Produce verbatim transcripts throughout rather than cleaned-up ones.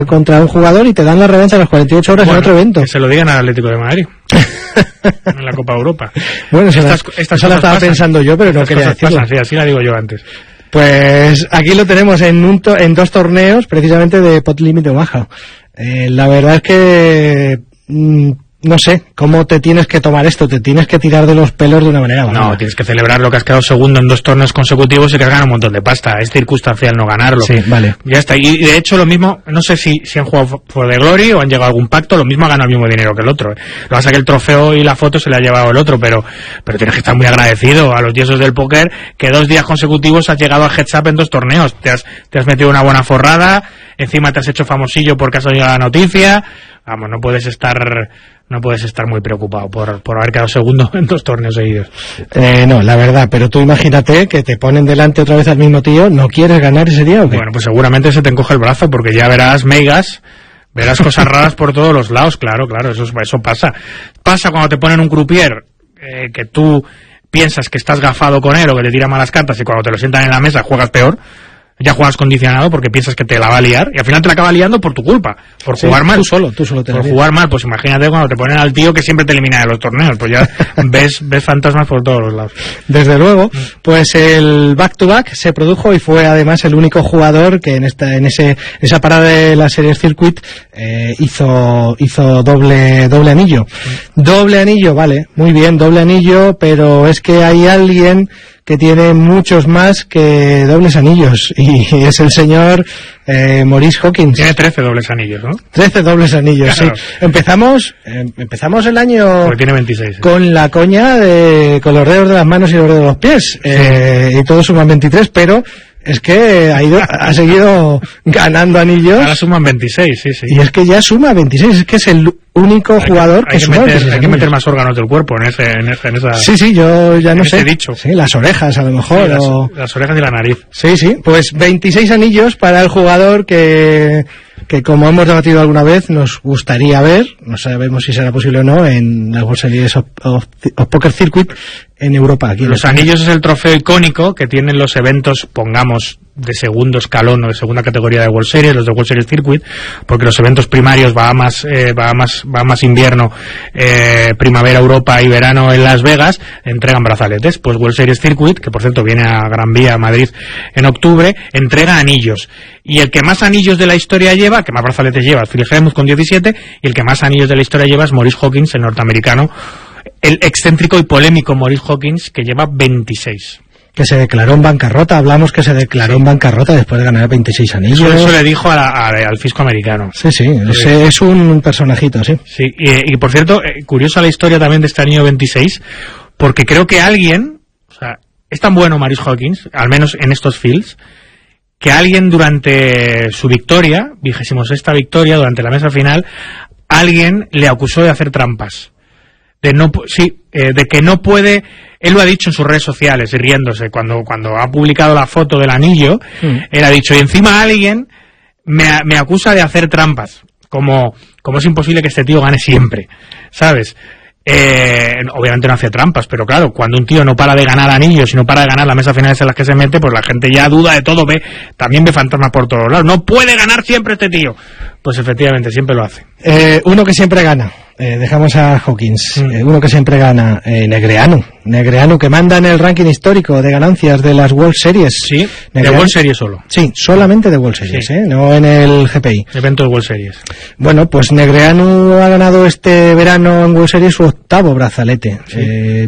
contra un jugador y te dan la revancha a las cuarenta y ocho horas bueno, en otro evento. Que se lo digan al Atlético de Madrid en la Copa Europa. Bueno, estas, la, estas eso la estaba pasan. pensando yo, pero no quería decirlo. Pasan, sí, así la digo yo antes. Pues aquí lo tenemos en un to en dos torneos, precisamente de Pot Limit de Omaha. Eh, la verdad es que... Mmm, no sé, ¿cómo te tienes que tomar esto? Te tienes que tirar de los pelos de una manera No, mala. Tienes que celebrar lo que has quedado segundo en dos torneos consecutivos y que has ganado un montón de pasta. Es circunstancial no ganarlo. Sí, vale. Ya está. Y de hecho lo mismo, no sé si, si han jugado for the glory o han llegado a algún pacto, lo mismo ha ganado el mismo dinero que el otro. Lo que pasa es que el trofeo y la foto se le ha llevado el otro, pero, pero tienes que estar muy agradecido a los dioses del póker que dos días consecutivos has llegado al heads up en dos torneos. Te has, te has metido una buena forrada, encima te has hecho famosillo porque has oído la noticia. Vamos, no puedes estar... No puedes estar muy preocupado por, por haber quedado segundo en dos torneos seguidos. Eh, no, la verdad, pero tú imagínate que te ponen delante otra vez al mismo tío, ¿no quieres ganar ese día o qué? Bueno, pues seguramente se te encoge el brazo porque ya verás megas, verás cosas raras por todos los lados, claro, claro, eso, eso pasa. Pasa cuando te ponen un croupier eh, que tú piensas que estás gafado con él o que te tira malas cartas y cuando te lo sientan en la mesa juegas peor. Ya juegas condicionado porque piensas que te la va a liar y al final te la acaba liando por tu culpa, por sí, jugar mal. Tú solo, tú solo te Por jugar mal, pues imagínate cuando te ponen al tío que siempre te elimina de los torneos, pues ya ves ves fantasmas por todos los lados. Desde luego, pues el back to back se produjo y fue además el único jugador que en esta en ese esa parada de la Series Circuit eh, hizo hizo doble doble anillo. Mm. Doble anillo, vale, muy bien, doble anillo, pero es que hay alguien que tiene muchos más que dobles anillos y es el señor eh, Maurice Hawkins. Tiene trece dobles anillos, ¿no? trece dobles anillos, claro. Sí. Empezamos eh, empezamos el año porque tiene veintiséis, ¿sí? Con la coña de con los dedos de las manos y los dedos de los pies, sí. eh, y todos suman veintitrés, pero es que ha ido, ha seguido ganando anillos. Ahora suman veintiséis, sí, sí. Y es que ya suma veintiséis, es que es el único hay jugador que, hay que, que suma meter, hay que meter más órganos del cuerpo en ese, en ese, en esa. Sí, sí, yo ya no sé. Dicho. Sí, las orejas a lo mejor. Sí, las, o... las orejas y la nariz. Sí, sí, pues veintiséis anillos para el jugador que, que como hemos debatido alguna vez, nos gustaría ver, no sabemos si será posible o no, en la World Series of, of, of Poker Circuit en Europa. Aquí los en anillos es el trofeo icónico que tienen los eventos, pongamos, de segundo escalón o de segunda categoría de World Series, los de World Series Circuit, porque los eventos primarios Bahamas, eh, Bahamas, Bahamas invierno, eh, primavera Europa y verano en Las Vegas, entregan brazaletes. Pues World Series Circuit, que por cierto viene a Gran Vía, a Madrid, en octubre, entrega anillos. Y el que más anillos de la historia lleva, el que más brazaletes lleva, es Phil Hellmuth con diecisiete, y el que más anillos de la historia lleva es Maurice Hawkins, el norteamericano, el excéntrico y polémico Maurice Hawkins, que lleva veintiséis. Que se declaró en bancarrota, hablamos que se declaró sí. en bancarrota después de ganar veintiséis anillos. Eso, eso le dijo a la, a, al fisco americano. Sí, sí, sí. Es, es un personajito, sí. Sí, y, y por cierto, eh, curiosa la historia también de este anillo veintiséis, porque creo que alguien, o sea, es tan bueno Maurice Hawkins, al menos en estos fields, que alguien durante su victoria, vigésimo sexta victoria, durante la mesa final, alguien le acusó de hacer trampas. De no, sí, eh, de que no puede, él lo ha dicho en sus redes sociales, riéndose, cuando, cuando ha publicado la foto del anillo, mm. él ha dicho, y encima alguien me, me acusa de hacer trampas, como, como es imposible que este tío gane siempre, ¿sabes? Eh, obviamente no hacía trampas, pero claro, cuando un tío no para de ganar anillos y no para de ganar las mesas finales en las que se mete, pues la gente ya duda de todo, ve, también ve fantasmas por todos lados. No puede ganar siempre este tío. Pues efectivamente, siempre lo hace. Eh, uno que siempre gana, eh, dejamos a Hawkins, mm. eh, uno que siempre gana, eh, Negreanu, Negreanu que manda en el ranking histórico de ganancias de las World Series. Sí, Negreanu, de World Series solo. Sí, solamente de World Series, sí. eh, no en el G P I. Evento de World Series. Bueno, pues Negreanu ha ganado este verano en World Series su octavo brazalete. Sí. Eh,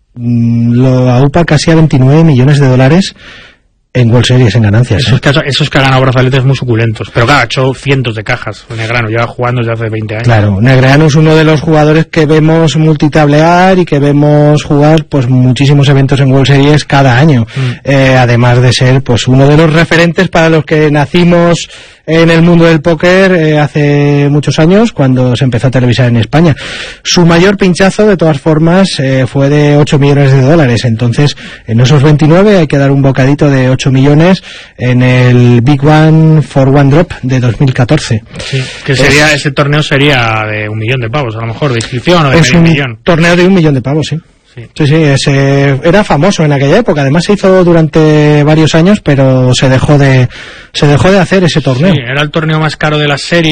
lo aupa casi a veintinueve millones de dólares en World Series en ganancias. Esos, ¿eh? que, esos que ha ganado brazaletes muy suculentos. Pero claro, ha hecho cientos de cajas. Negreanu lleva jugando desde hace veinte años. Claro, Negreanu es uno de los jugadores que vemos multitablear y que vemos jugar pues muchísimos eventos en World Series cada año. Mm. Eh, además de ser pues uno de los referentes para los que nacimos en el mundo del póker eh, hace muchos años, cuando se empezó a televisar en España. Su mayor pinchazo, de todas formas, eh, fue de ocho millones de dólares. Entonces, en esos veintinueve hay que dar un bocadito de ocho millones en el Big One for One Drop de dos mil catorce. Sí, que sería, es, ese torneo sería de un millón de pavos, a lo mejor, de inscripción o de es medio un millón. Torneo de un millón de pavos, sí. Sí, sí, sí ese era famoso en aquella época. Además se hizo durante varios años, pero se dejó de se dejó de hacer ese torneo. Sí, era el torneo más caro de la serie.